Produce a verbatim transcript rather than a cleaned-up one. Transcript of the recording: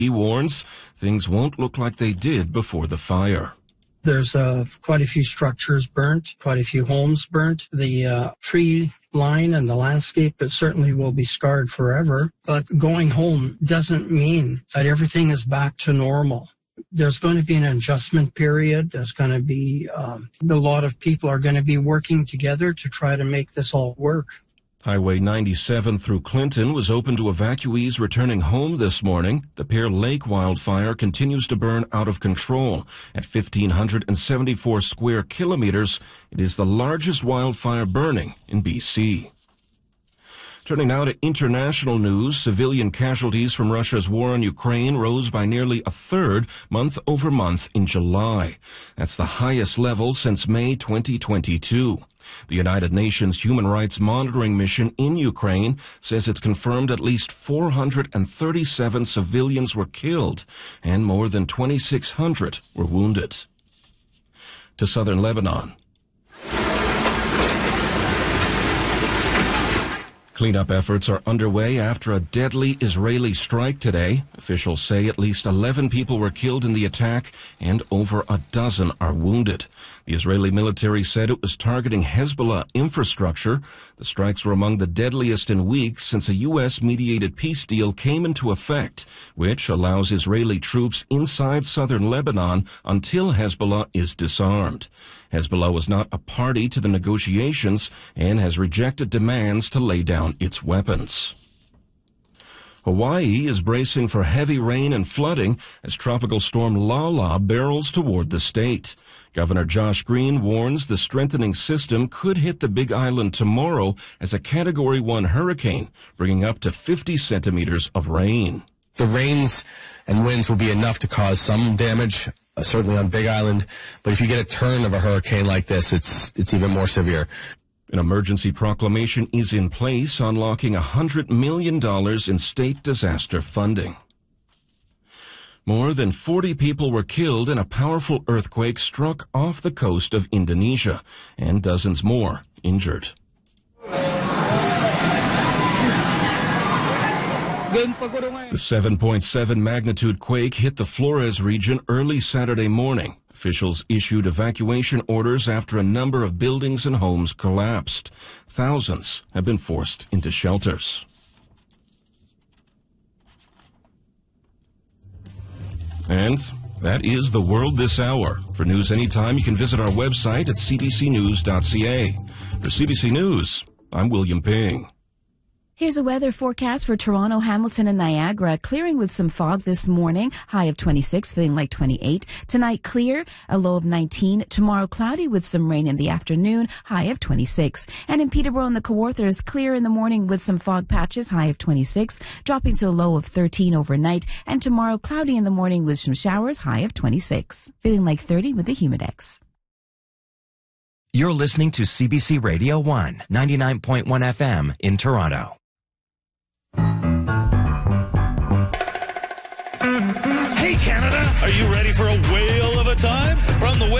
He warns things won't look like they did before the fire. There's uh, quite a few structures burnt, quite a few homes burnt. The uh, tree line and the landscape, it certainly will be scarred forever. But going home doesn't mean that everything is back to normal. There's going to be an adjustment period. There's going to be um, a lot of people are going to be working together to try to make this all work. Highway ninety-seven through Clinton was open to evacuees returning home this morning. The Pear Lake wildfire continues to burn out of control. At one thousand five hundred seventy-four square kilometers, it is the largest wildfire burning in B C. Turning now to international news, civilian casualties from Russia's war on Ukraine rose by nearly a third month over month in July. That's the highest level since May twenty twenty-two. The United Nations Human Rights Monitoring Mission in Ukraine says it's confirmed at least four hundred thirty-seven civilians were killed and more than twenty-six hundred were wounded. To southern Lebanon. Cleanup efforts are underway after a deadly Israeli strike today. Officials say at least eleven people were killed in the attack and over a dozen are wounded. The Israeli military said it was targeting Hezbollah infrastructure. The strikes were among the deadliest in weeks since a U S-mediated peace deal came into effect, which allows Israeli troops inside southern Lebanon until Hezbollah is disarmed. Hezbollah was not a party to the negotiations and has rejected demands to lay down its weapons. Hawaii is bracing for heavy rain and flooding as tropical storm Lala barrels toward the state. Governor Josh Green warns the strengthening system could hit the Big Island tomorrow as a Category one hurricane, bringing up to fifty centimeters of rain. The rains and winds will be enough to cause some damage, uh, certainly on Big Island, but if you get a turn of a hurricane like this, it's it's even more severe. An emergency proclamation is in place, unlocking one hundred million dollars in state disaster funding. More than forty people were killed in a powerful earthquake struck off the coast of Indonesia, and dozens more injured. The seven point seven magnitude quake hit the Flores region early Saturday morning. Officials issued evacuation orders after a number of buildings and homes collapsed. Thousands have been forced into shelters. And that is the world this hour. For news anytime, you can visit our website at c b c news dot c a. For C B C News, I'm William Ping. Here's a weather forecast for Toronto, Hamilton, and Niagara. Clearing with some fog this morning. High of twenty-six, feeling like twenty-eight. Tonight, clear, a low of nineteen. Tomorrow, cloudy with some rain in the afternoon. High of twenty-six. And in Peterborough and the Kawarthas, clear in the morning with some fog patches. High of twenty-six. Dropping to a low of thirteen overnight. And tomorrow, cloudy in the morning with some showers. High of twenty-six. Feeling like thirty with the Humidex. You're listening to C B C Radio one, ninety-nine point one F M in Toronto. Hey, Canada, are you ready for a whale of a time? From the